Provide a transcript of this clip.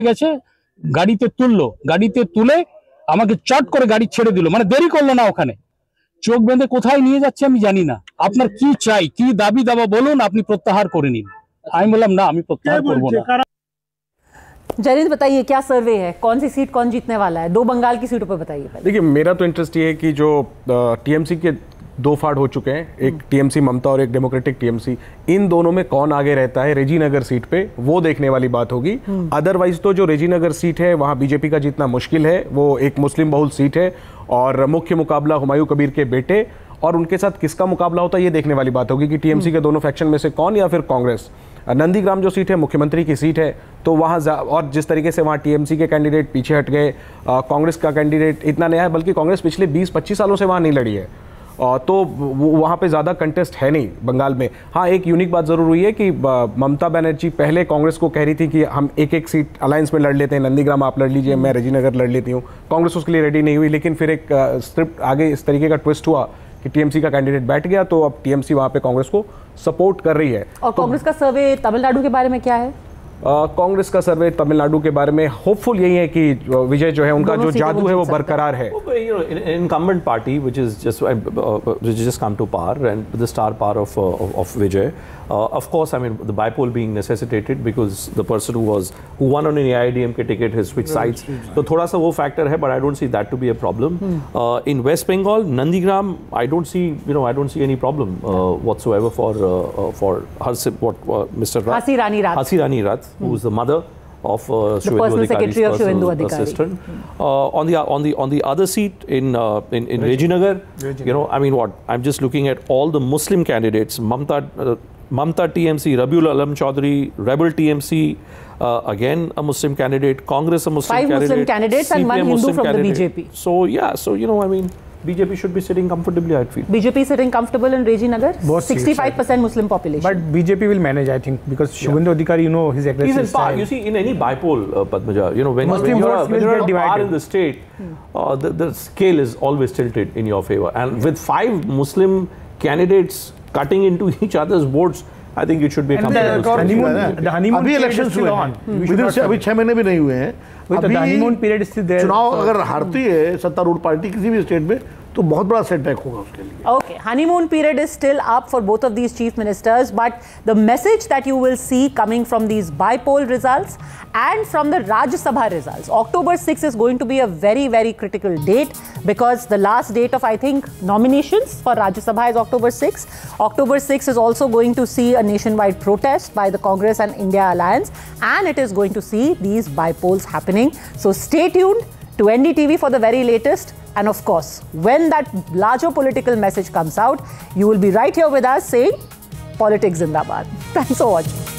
গেছে, গাড়িতে তুললো, গাড়িতে তুলে আমাকে চট করে গাড়ি ছেড়ে দিল, মানে দেরি করলো না, ওখানে চোখ বেঁধে কোথায় নিয়ে যাচ্ছে আমি জানি না, আপনার কি চাই, কি দাবি দাবা বলুন, আপনি প্রত্যাহার করে নিন। আমি বললাম না, আমি প্রত্যাহার করবো না। जयनीत बताइए क्या सर्वे है, कौन सी सीट कौन जीतने वाला है, दो बंगाल की सीटों पर बताइए। देखिए मेरा तो इंटरेस्ट ये है कि जो टीएमसी के दो फाड़ हो चुके हैं, एक टीएमसी ममता और एक डेमोक्रेटिक टीएमसी, इन दोनों में कौन आगे रहता है रेजीनगर सीट पे, वो देखने वाली बात होगी। अदरवाइज तो जो रेजीनगर सीट है वहाँ बीजेपी का जीतना मुश्किल है, वो एक मुस्लिम बहुल सीट है और मुख्य मुकाबला हुमायूं कबीर के बेटे और उनके साथ किसका मुकाबला होता है ये देखने वाली बात होगी कि टीएमसी के दोनों फैक्शन में से कौन या फिर कांग्रेस। नंदीग्राम जो सीट है मुख्यमंत्री की सीट है, तो वहाँ और जिस तरीके से वहाँ टीएमसी के कैंडिडेट पीछे हट गए, कांग्रेस का कैंडिडेट इतना नया है, बल्कि कांग्रेस पिछले 20-25 सालों से वहाँ नहीं लड़ी है, तो वहाँ पे ज़्यादा कंटेस्ट है नहीं बंगाल में। हाँ, एक यूनिक बात ज़रूर हुई है कि ममता बनर्जी पहले कांग्रेस को कह रही थी कि हम एक एक सीट अलायंस में लड़ लेते हैं, नंदीग्राम आप लड़ लीजिए, मैं रेजीनगर लड़ लेती हूँ। कांग्रेस उसके लिए रेडी नहीं हुई, लेकिन फिर एक स्क्रिप्ट आगे इस तरीके का ट्विस्ट हुआ कि टीएमसी का कैंडिडेट बैठ गया, तो अब टीएमसी वहाँ पे कांग्रेस को सपोर्ट कर रही है। और कांग्रेस का सर्वे तमिलनाडु के बारे में क्या है? कांग्रेस का सर्वे तमिलनाडु के बारे में होपफुल यही है कि विजय जो है उनका जो जादू है वो बरकरार है। Incumbent party which is just come to power and the star power of Vijay, of course, I mean the bipole being necessitated because the person who won on an AIADMK ticket has switched sides, तो थोड़ा सा वो factor है, but I don't see that to be a problem. In West Bengal, Nandigram, I don't see any problem whatsoever for Mr. Hasi Rani Rath, who is the mother of the personal secretary of Shubhendu Adhikari. Assistant. On the other seat in Rejinagar, I mean I'm just looking at all the Muslim candidates. Mamta TMC, Rabiul Alam Chaudhary, Rebel TMC, again a Muslim candidate, Congress a Muslim candidate. 5 Muslim candidates CPM and one Hindu Muslim from candidate. the BJP. So yeah, so I mean BJP should be sitting comfortably, I feel. BJP sitting comfortable in Rejinagar? 65% Muslim population. But BJP will manage, I think, because Shubhendu Adhikari, his aggressive style. You see, in any bipole, Padmaja, when you're at par in the state, the scale is always tilted in your favor. And with 5 Muslim candidates cutting into each other's votes, I think it should be a comfortable. The honeymoon अभी elections हुए हैं, अभी 6 महीने भी नहीं हुए हैं, अभी honeymoon period is still there. चुनाव अगर हारती है सत्तारूढ़ पार्टी किसी भी स्टेट में, तो बहुत बड़ा सेटबैक होगा उसके लिए। Okay, honeymoon period is still up for both of these chief ministers, but the message that you will see coming from these bipole results and from the Rajya Sabha results, October 6 is going to be a very, very critical date because the last date of, I think, nominations for Rajya Sabha is October 6. October 6 is also going to see a nationwide protest by the Congress and India Alliance, and it is going to see these bipoles happening. So stay tuned to NDTV for the very latest. And of course, when that larger political message comes out, you will be right here with us saying, Politics Zindabad. Thanks for watching.